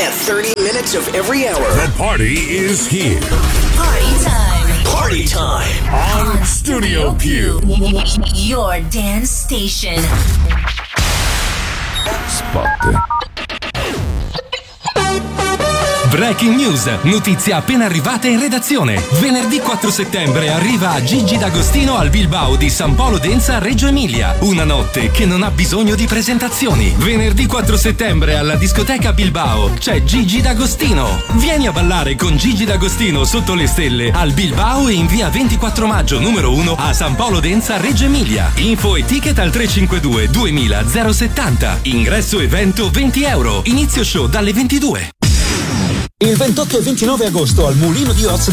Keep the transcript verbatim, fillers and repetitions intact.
at thirty minutes of every hour. The party is here. Party time. Party time on Studio Più. Your dance station. Spot. Breaking news, notizia appena arrivata in redazione. Venerdì quattro settembre arriva Gigi D'Agostino al Bilbao di San Polo Denza, Reggio Emilia. Una notte che non ha bisogno di presentazioni. Venerdì quattro settembre alla discoteca Bilbao c'è Gigi D'Agostino. Vieni a ballare con Gigi D'Agostino sotto le stelle al Bilbao e in via ventiquattro maggio numero uno a San Polo Denza, Reggio Emilia. Info e ticket al tre cinque due duemila zero settanta. Ingresso evento venti euro. Inizio show dalle ventidue. Il ventotto e ventinove agosto al Mulino di Oz